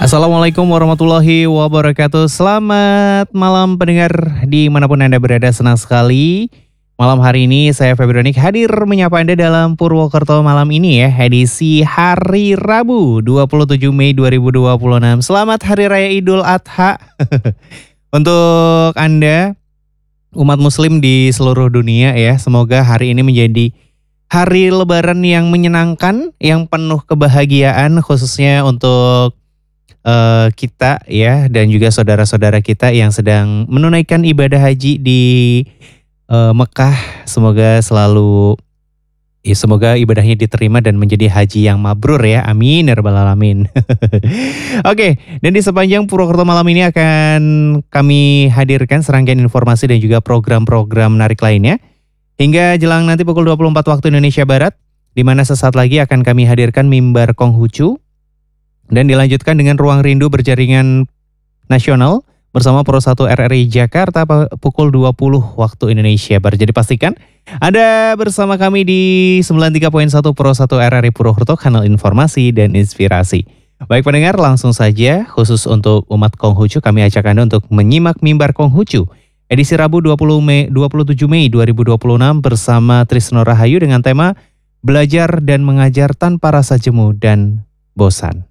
Assalamualaikum warahmatullahi wabarakatuh. Selamat malam pendengar dimanapun Anda berada, senang sekali. Malam hari ini saya Febronik hadir menyapa Anda dalam Purwokerto malam ini ya, edisi hari Rabu 27 Mei 2026. Selamat Hari Raya Idul Adha untuk Anda umat muslim di seluruh dunia ya. Semoga hari ini menjadi hari lebaran yang menyenangkan, yang penuh kebahagiaan khususnya untuk kita ya dan juga saudara-saudara kita yang sedang menunaikan ibadah haji di Mekah. Semoga ibadahnya diterima dan menjadi haji yang mabrur ya. Amin ya rabbal alamin. Oke, dan di sepanjang Purwokerto malam ini akan kami hadirkan serangkaian informasi dan juga program-program menarik lainnya hingga jelang nanti pukul 24 waktu Indonesia Barat, di mana sesaat lagi akan kami hadirkan mimbar Konghucu. Dan dilanjutkan dengan Ruang Rindu Berjaringan Nasional bersama Pro 1 RRI Jakarta pukul 20 waktu Indonesia Barat. Jadi pastikan Anda bersama kami di 93.1 Pro 1 RRI Purwokerto, kanal informasi dan inspirasi. Baik pendengar, langsung saja khusus untuk umat Konghucu kami ajak Anda untuk menyimak mimbar Konghucu edisi Rabu 27 Mei 2026 bersama Trisno Rahayu dengan tema Belajar dan Mengajar Tanpa Rasa Jemu dan Bosan.